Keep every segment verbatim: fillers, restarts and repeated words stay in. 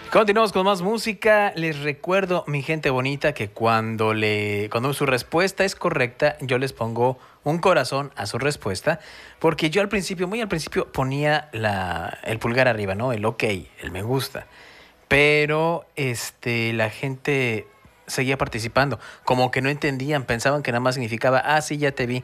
Continuamos con más música. Les recuerdo, mi gente bonita, que cuando le cuando su respuesta es correcta, yo les pongo un corazón a su respuesta, porque yo al principio, muy al principio, ponía la, el pulgar arriba, ¿no? El ok, el me gusta. Pero este, la gente seguía participando, como que no entendían, pensaban que nada más significaba, ah, sí, ya te vi.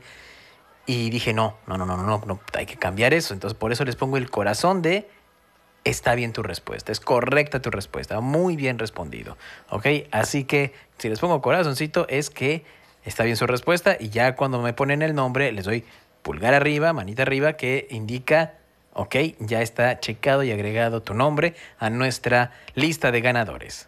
Y dije, no, no, no, no, no, no, hay que cambiar eso. Entonces, por eso les pongo el corazón de está bien tu respuesta, es correcta tu respuesta, muy bien respondido, ¿ok? Así que si les pongo corazoncito es que está bien su respuesta y ya cuando me ponen el nombre les doy pulgar arriba, manita arriba que indica, ok, ya está checado y agregado tu nombre a nuestra lista de ganadores.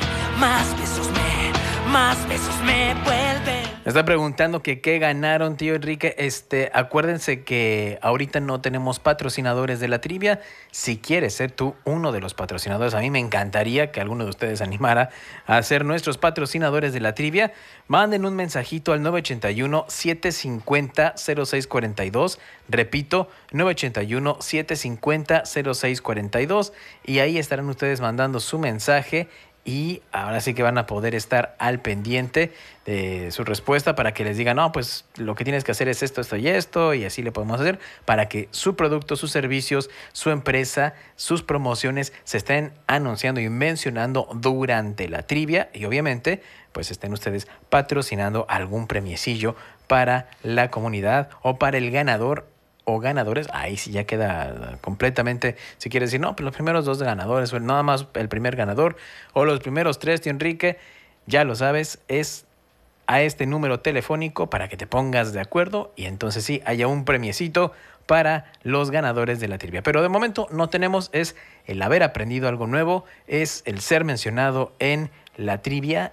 Más besos me, más besos me vuelven. Me está preguntando que qué ganaron, tío Enrique. Este, acuérdense que ahorita no tenemos patrocinadores de la trivia. Si quieres ser tú uno de los patrocinadores, a mí me encantaría que alguno de ustedes animara a ser nuestros patrocinadores de la trivia. Manden un mensajito al nueve ocho uno, siete cinco cero, cero seis cuatro dos. Repito, nueve ocho uno, siete cinco cero, cero seis cuatro dos. Y ahí estarán ustedes mandando su mensaje. Y ahora sí que van a poder estar al pendiente de su respuesta para que les digan, no, pues lo que tienes que hacer es esto, esto y esto, y así le podemos hacer para que su producto, sus servicios, su empresa, sus promociones se estén anunciando y mencionando durante la trivia y obviamente pues estén ustedes patrocinando algún premiecillo para la comunidad o para el ganador o ganadores, ahí sí ya queda completamente, si quieres decir, no, pues los primeros dos ganadores, o nada más el primer ganador, o los primeros tres, tío Enrique, ya lo sabes, es a este número telefónico para que te pongas de acuerdo y entonces sí haya un premiecito para los ganadores de la trivia. Pero de momento no tenemos, es el haber aprendido algo nuevo, es el ser mencionado en la trivia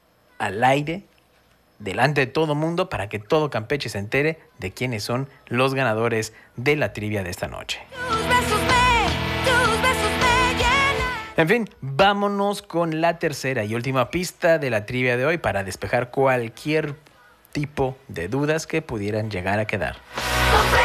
al aire, delante de todo mundo para que todo Campeche se entere de quiénes son los ganadores de la trivia de esta noche. Tus besos me, tus besos me llenan. En fin, vámonos con la tercera y última pista de la trivia de hoy para despejar cualquier tipo de dudas que pudieran llegar a quedar.